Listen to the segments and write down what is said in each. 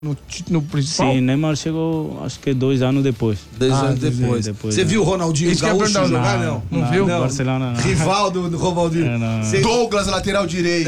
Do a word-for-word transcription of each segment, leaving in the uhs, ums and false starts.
No, no principal? Sim, Neymar chegou, acho que dois anos depois. Dois Ah, anos depois. depois. Você né? viu o Ronaldinho Isso que é Gaúcho verdade. jogar, Não, não? não, Não, viu? não. Barcelona, não. Rival do, do Ronaldinho. É, não. Cê- Douglas, lateral direito.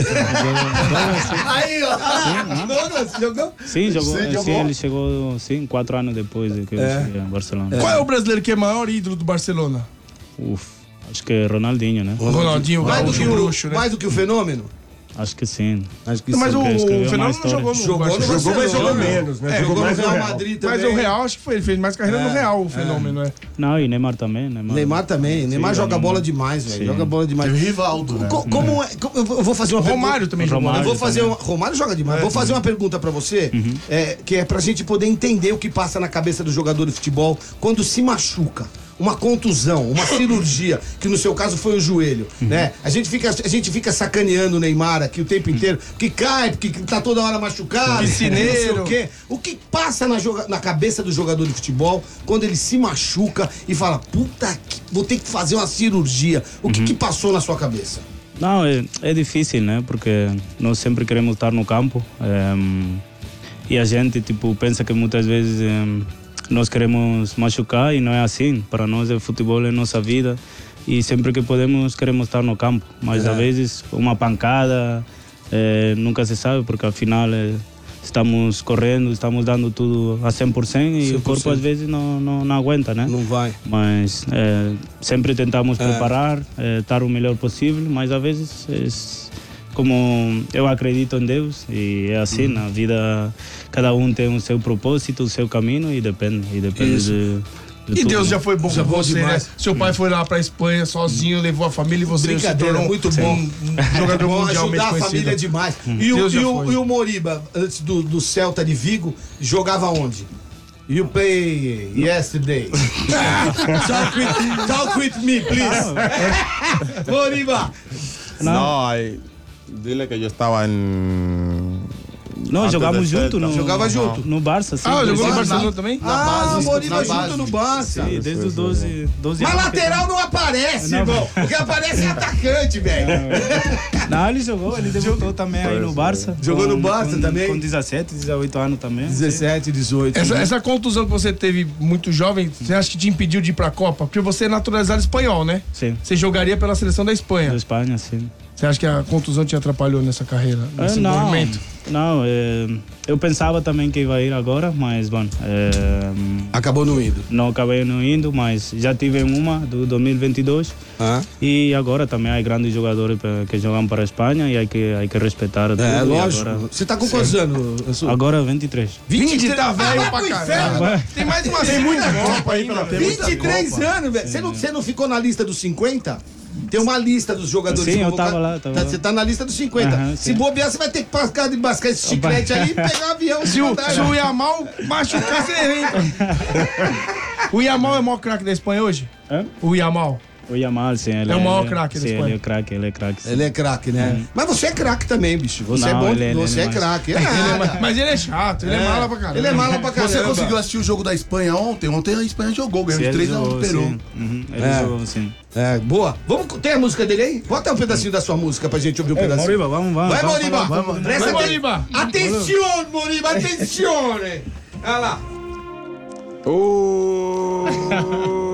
Aí, ó. Douglas, jogou? Sim, jogou, Sim, sim, jogou. ele chegou sim, quatro anos depois de que É. eu cheguei a Barcelona. Qual é o brasileiro que é maior ídolo do Barcelona? Uf, acho que é Ronaldinho, né? O Ronaldinho, o Mais do, gaúcho que o, bruxo, né? mais do que o Fenômeno? Acho que sim. Acho que Mas sim. o, porque escreveu o Fenômeno uma não história. jogou no Jogou no Barcelona. Barcelona. Jogou, mas jogou Jogou, menos, né? É, Jogou no mas Real o- Madrid também. Mas o Real, acho que foi, ele fez mais carreira no É, Real, o Fenômeno, é. Não, e Neymar também. Neymar, Neymar também. Neymar Sim, joga Neymar. bola demais, velho. Sim. Joga bola demais. Teve Rivaldo, né? Co- Como é? co- Eu vou fazer uma O Romário pergunta. também jogou. Romário. Eu vou fazer também. uma. Romário joga demais. Vou fazer uma pergunta pra você, é, que é pra gente poder entender o que passa na cabeça do jogador de futebol quando se machuca. Uma contusão, uma cirurgia, que no seu caso foi o joelho, né? A gente, fica, a gente fica sacaneando o Neymar aqui o tempo inteiro, que cai, porque tá toda hora machucado, Piscineiro. não sei o quê. O que passa na, joga- na cabeça do jogador de futebol quando ele se machuca e fala, puta, que- vou ter que fazer uma cirurgia. O que, que passou na sua cabeça? Não, é, é difícil, né? Porque nós sempre queremos estar no campo. em, e a gente, tipo, pensa que muitas vezes em, nós queremos machucar e não é assim. Para nós, o futebol é nossa vida e sempre que podemos, queremos estar no campo. Mas, É. às vezes, uma pancada, eh, nunca se sabe, porque, afinal, eh, estamos correndo, estamos dando tudo a cem por cento e cem o por corpo, cento. às vezes, não, não, não aguenta, né? Não vai. Mas eh, sempre tentamos É. preparar, eh, estar o melhor possível, mas às vezes, é, como eu acredito em Deus, e é assim, Uhum. na vida, cada um tem o seu propósito, o seu caminho, e depende, e depende Isso. de, de E tudo, Deus né? já foi bom Já com foi você, né? demais. Seu pai foi lá pra Espanha sozinho, levou a família e você se Brincadeira, tornou muito um- bom. um jogador Bom, mundialmente ajudar a conhecido. família demais. E, o, Deus já e, o, foi. e o Moriba, antes do, do Celta de Vigo, jogava onde? You play yesterday. talk, with, talk with me, please. Moriba. No, ay, dile que yo estaba en. Não, antes jogamos del junto Celta. no, Jogava junto. no Barça, sim. Ah, desde- jogou no Barça? Barcelona também? Ah, o Moriba na junto base. no Barça. Sim, desde os doze, doze Mas anos que lateral não aparece, Não. irmão. O que aparece é atacante, velho. tem. Não, ele jogou, ele debutou também aí no Barça. Jogou no com- Barça com- também? Com dezessete, dezoito anos também. dezessete, dezoito. Essa, essa contusão que você teve muito jovem, você acha que te impediu de ir pra Copa? Porque você é naturalizado espanhol, né? Sim, Você jogaria pela seleção da Espanha. da Espanha, sim. Você acha que a contusão te atrapalhou nessa carreira, nesse Eh, não, movimento? não eh, eu pensava também que ia ir agora, mas, bom, eh, Acabou não indo. não acabei não indo, mas já tive uma do dois mil e vinte e dois Ah. e agora também há grandes jogadores pa- que jogam para a Espanha e há que, há que respeitar tudo. É, e lógico. Agora, Você tá com quantos anos? Ansu? agora vinte e três. vinte tá Ah, velho vai pra pro caralho. Vai. Tem mais uma Tem muita Copa ainda. Tem muita vinte e três Copa. anos, velho. Você não, você não ficou na lista dos cinquenta? Tem uma lista dos jogadores Sim, eu convocados. tava lá, tava Tá- lá. Você tá na lista dos cinquenta. Aham, Se sim. bobear, você vai ter que pascar de bascar esse chiclete aí e pegar um avião. Se o, se o Yamal machucar, você entra. O Yamal é o maior craque da Espanha hoje? Hã? O Yamal. O Yamal, sim. Ele É o maior ele- craque da Sim, Espanha. ele é craque, ele é craque. sim. Ele é craque, né? Mas você é craque também, bicho. Você é Não, bom. ele- ele- você ele é é mais- craque. É Ele é nada. ma- mas ele é chato, ele é, É. mala pra caramba. Ele é mala pra caramba. Você conseguiu assistir o jogo da Espanha ontem? Ontem a Espanha jogou, ganhou Sim, de ele três a um jogou, do Peru. sim. Uhum, ele É. jogou, sim. É, boa. Vamos, tem a música dele aí? Bota um pedacinho da sua música pra gente ouvir um pedacinho. Moriba, vamos, vamos. Vai, vamos Moriba! falar, vamos- Presta Vai, aten- Moriba! Atenção, Moriba, atenção! Olha lá. Uh,